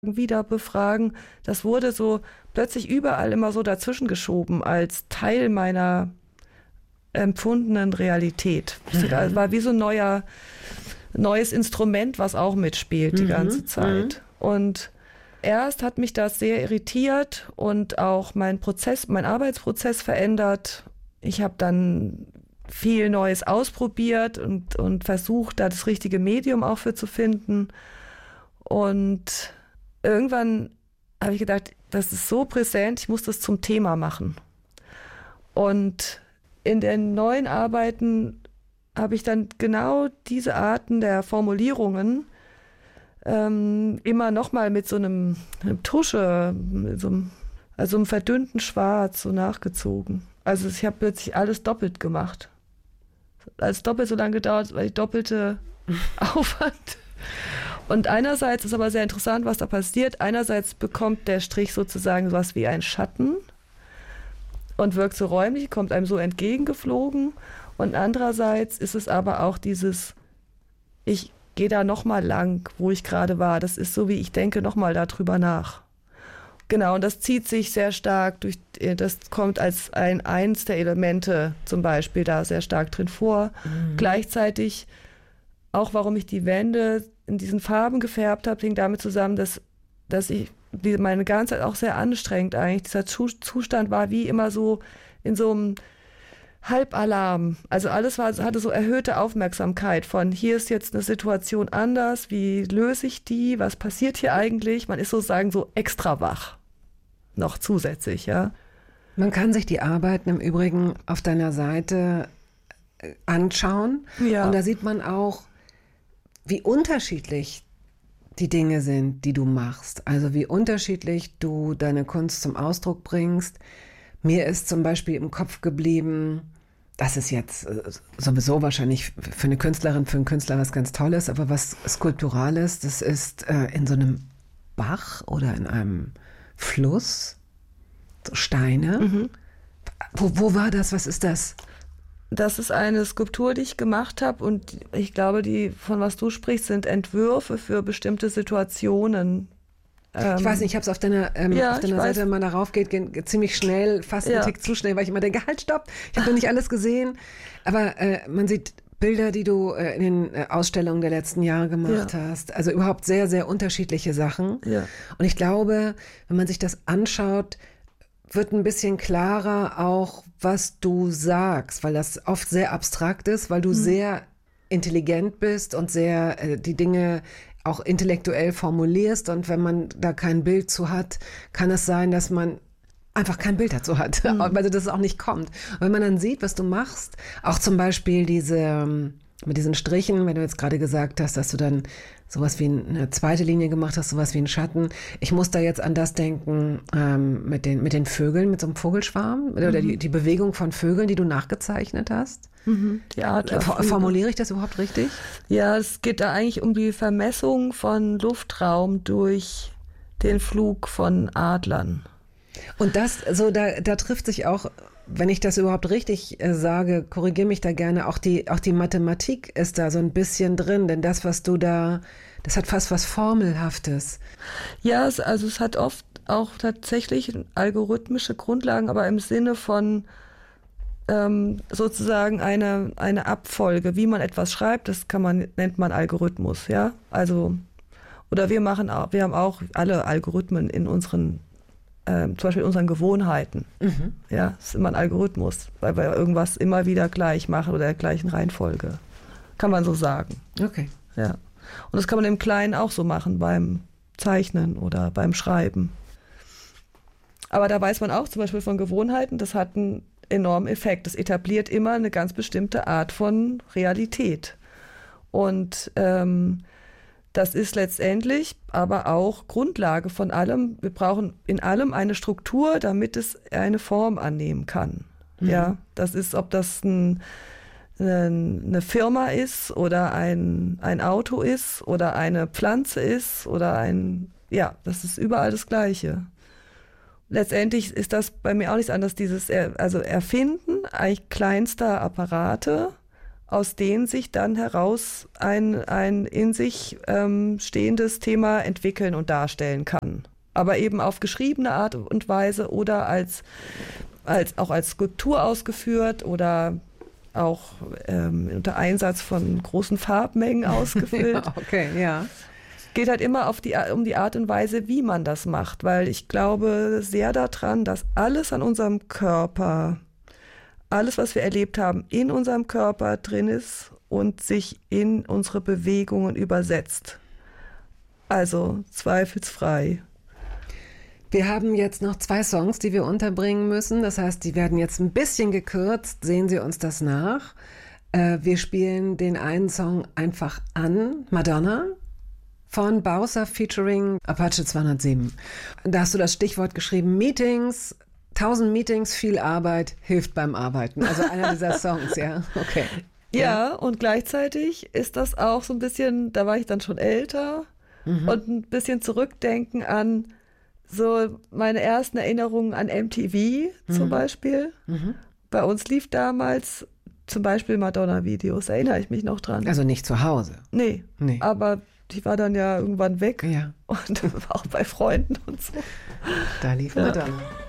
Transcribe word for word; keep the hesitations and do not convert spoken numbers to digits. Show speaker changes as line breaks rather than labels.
wieder befragen, das wurde so plötzlich überall immer so dazwischen geschoben als Teil meiner empfundenen Realität. Das war wie so ein neuer, neues Instrument, was auch mitspielt die mhm. ganze Zeit. Mhm. Und erst hat mich das sehr irritiert und auch mein Prozess, mein Arbeitsprozess verändert. Ich habe dann viel Neues ausprobiert und, und versucht, da das richtige Medium auch für zu finden. Und irgendwann habe ich gedacht, das ist so präsent, ich muss das zum Thema machen. Und in den neuen Arbeiten habe ich dann genau diese Arten der Formulierungen ähm, immer nochmal mit so einem, einem Tusche, mit so einem, also einem verdünnten Schwarz so nachgezogen. Also ich habe plötzlich alles doppelt gemacht. Alles doppelt so lange gedauert, weil ich doppelte Aufwand. Und einerseits ist aber sehr interessant, was da passiert. Einerseits bekommt der Strich sozusagen sowas wie ein Schatten und wirkt so räumlich, kommt einem so entgegengeflogen. Und andererseits ist es aber auch dieses, ich gehe da nochmal lang, wo ich gerade war. Das ist so, wie ich denke nochmal darüber nach. Genau, und das zieht sich sehr stark durch, das kommt als ein eins der Elemente zum Beispiel da sehr stark drin vor. Mhm. Gleichzeitig auch, warum ich die Wände in diesen Farben gefärbt habe, hing damit zusammen, dass, dass ich die, meine ganze Zeit auch sehr anstrengend eigentlich, dieser Zustand war wie immer so in so einem Halbalarm. Also alles war, hatte so erhöhte Aufmerksamkeit von, hier ist jetzt eine Situation anders, wie löse ich die, was passiert hier eigentlich? Man ist sozusagen so extra wach. Noch zusätzlich, ja.
Man kann sich die Arbeiten im Übrigen auf deiner Seite anschauen. Ja. Und da sieht man auch, wie unterschiedlich die Dinge sind, die du machst. Also wie unterschiedlich du deine Kunst zum Ausdruck bringst. Mir ist zum Beispiel im Kopf geblieben, das ist jetzt sowieso wahrscheinlich für eine Künstlerin, für einen Künstler was ganz Tolles, aber was Skulpturales, das ist äh, in so einem Bach oder in einem Fluss, so Steine. Mhm. Wo, wo war das? Was ist das?
Das ist eine Skulptur, die ich gemacht habe und ich glaube, die, von was du sprichst, sind Entwürfe für bestimmte Situationen.
Ähm, ich weiß nicht, ich habe es auf deiner, ähm, ja, auf deiner Seite, wenn man darauf geht, geht ziemlich schnell, fast ja. einen Tick zu schnell, weil ich immer denke, halt, stopp, ich habe noch nicht alles gesehen. Aber äh, man sieht Bilder, die du äh, in den äh, Ausstellungen der letzten Jahre gemacht ja. hast. Also überhaupt sehr, sehr unterschiedliche Sachen. Ja. Und ich glaube, wenn man sich das anschaut, wird ein bisschen klarer auch, was du sagst, weil das oft sehr abstrakt ist, weil du mhm. sehr intelligent bist und sehr äh, die Dinge auch intellektuell formulierst. Und wenn man da kein Bild zu hat, kann es sein, dass man einfach kein Bild dazu hat, mhm. weil das auch nicht kommt. Und wenn man dann sieht, was du machst, auch zum Beispiel diese, mit diesen Strichen, wenn du jetzt gerade gesagt hast, dass du dann sowas wie eine zweite Linie gemacht hast, sowas wie einen Schatten. Ich muss da jetzt an das denken, ähm, mit den, mit den Vögeln, mit so einem Vogelschwarm, mhm. oder die, die Bewegung von Vögeln, die du nachgezeichnet hast.
Mhm. Die Art
For- formuliere ich das überhaupt richtig?
Ja, es geht da eigentlich um die Vermessung von Luftraum durch den Flug von Adlern.
Und das, so da, da trifft sich auch, wenn ich das überhaupt richtig äh, sage, korrigiere mich da gerne, auch die, auch die Mathematik ist da so ein bisschen drin, denn das, was du da, das hat fast was Formelhaftes.
Ja, es, also es hat oft auch tatsächlich algorithmische Grundlagen, aber im Sinne von ähm, sozusagen eine, eine Abfolge, wie man etwas schreibt, das kann man, nennt man Algorithmus, ja, also, oder wir machen auch, wir haben auch alle Algorithmen in unseren Ähm, zum Beispiel in unseren Gewohnheiten. Mhm. Ja, das ist immer ein Algorithmus, weil wir irgendwas immer wieder gleich machen oder der gleichen Reihenfolge. Kann man so sagen.
Okay.
Ja. Und das kann man im Kleinen auch so machen, beim Zeichnen oder beim Schreiben. Aber da weiß man auch zum Beispiel von Gewohnheiten, das hat einen enormen Effekt. Das etabliert immer eine ganz bestimmte Art von Realität. Und ähm, das ist letztendlich aber auch Grundlage von allem. Wir brauchen in allem eine Struktur, damit es eine Form annehmen kann. Mhm. Ja, das ist, ob das ein, eine Firma ist oder ein, ein Auto ist oder eine Pflanze ist oder ein, ja, das ist überall das Gleiche. Letztendlich ist das bei mir auch nichts anderes, dieses, also Erfinden eigentlich kleinster Apparate aus denen sich dann heraus ein, ein in sich ähm, stehendes Thema entwickeln und darstellen kann. Aber eben auf geschriebene Art und Weise oder als, als auch als Skulptur ausgeführt oder auch ähm, unter Einsatz von großen Farbmengen ausgefüllt.
Ja, okay, ja.
Geht halt immer auf die, um die Art und Weise, wie man das macht, weil ich glaube sehr daran, dass alles an unserem Körper, alles, was wir erlebt haben, in unserem Körper drin ist und sich in unsere Bewegungen übersetzt. Also zweifelsfrei.
Wir haben jetzt noch zwei Songs, die wir unterbringen müssen. Das heißt, die werden jetzt ein bisschen gekürzt. Sehen Sie uns das nach. Äh, wir spielen den einen Song einfach an, Madonna, von Bowser featuring Apache zweihundertsieben. Da hast du das Stichwort geschrieben, Meetings, tausend Meetings, viel Arbeit, hilft beim Arbeiten. Also einer dieser Songs, ja, okay.
Ja, ja, und gleichzeitig ist das auch so ein bisschen, da war ich dann schon älter mhm. und ein bisschen zurückdenken an so meine ersten Erinnerungen an M T V zum mhm. Beispiel. Mhm. Bei uns lief damals zum Beispiel Madonna-Videos, erinnere ich mich noch dran.
Also nicht zu Hause?
Nee, nee. Aber die war dann ja irgendwann weg
ja.
und auch bei Freunden und so.
Da lief
ja.
Madonna.